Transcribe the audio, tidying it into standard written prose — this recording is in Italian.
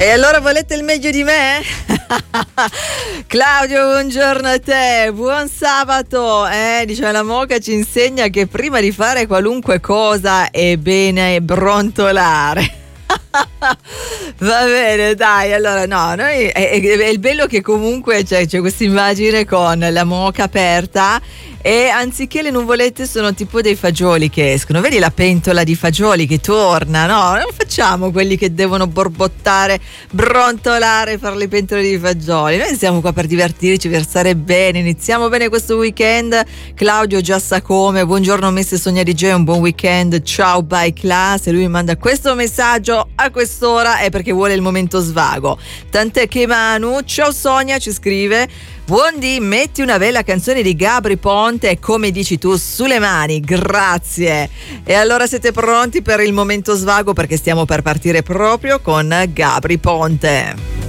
E allora volete il meglio di me? Claudio, buongiorno a te, buon sabato. Dice la Moca ci insegna che prima di fare qualunque cosa è bene brontolare. Va bene, dai, allora no, noi è il bello che comunque c'è questa immagine con la moca aperta e anziché le nuvolette sono tipo dei fagioli che escono, vedi la pentola di fagioli che torna, no? Non facciamo quelli che devono borbottare, brontolare, fare le pentole di fagioli, noi siamo qua per divertirci, per stare bene, iniziamo bene questo weekend. Claudio già sa come, buongiorno Miss Sonia DJ, un buon weekend, ciao bye class, e lui mi manda questo messaggio a quest'ora è perché vuole il momento svago, tant'è che Manu, ciao Sonia, ci scrive: buondì, metti una bella canzone di Gabry Ponte e come dici tu, sulle mani, grazie. E allora siete pronti per il momento svago perché stiamo per partire proprio con Gabry Ponte.